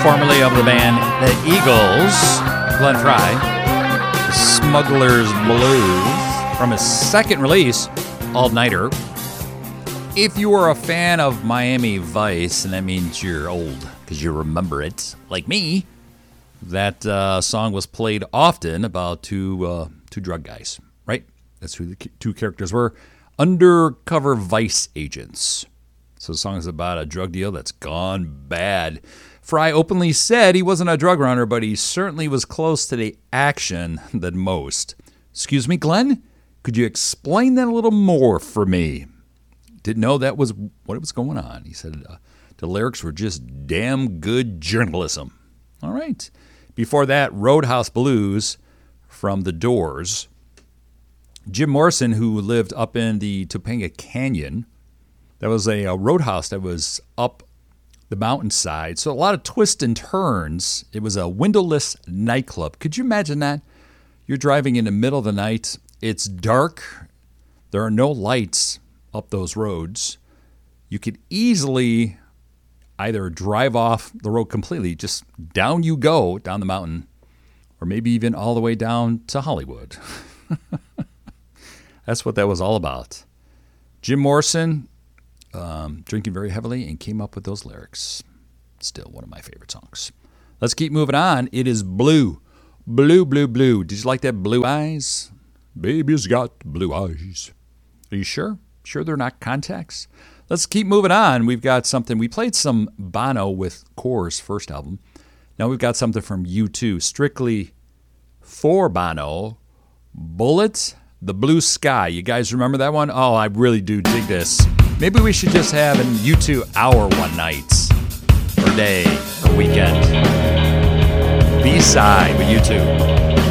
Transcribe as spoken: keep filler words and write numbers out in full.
formerly of the band The Eagles, Glenn Frey, The Smuggler's Blues, from his second release, All Nighter. If you are a fan of Miami Vice, and that means you're old because you remember it, like me, that uh, song was played often about two uh, two drug guys, right? That's who the two characters were. Undercover Vice agents. So the song is about a drug deal that's gone bad. Frey openly said he wasn't a drug runner, but he certainly was close to the action than most. Excuse me, Glenn? Could you explain that a little more for me? Didn't know that was what was going on. He said uh, the lyrics were just damn good journalism. All right. Before that, Roadhouse Blues from The Doors. Jim Morrison, who lived up in the Topanga Canyon, that was a, a roadhouse that was up the mountainside. So a lot of twists and turns. It was a windowless nightclub. Could you imagine that? You're driving in the middle of the night. It's dark. There are no lights up those roads. You could easily either drive off the road completely, just down you go, down the mountain, or maybe even all the way down to Hollywood. That's what that was all about. Jim Morrison, um, drinking very heavily, and came up with those lyrics. Still one of my favorite songs. Let's keep moving on. It is Blue. Blue, blue, blue. Did you like that blue eyes? Baby's got blue eyes. Are you sure? Sure they're not contacts? Let's keep moving on. We've got something. We played some Bono with Core's first album. Now we've got something from U two, strictly for Bono. Bullet, the Blue Sky. You guys remember that one? Oh, I really do dig this. Maybe we should just have an U two hour one night, or day, or weekend. B-side with U two.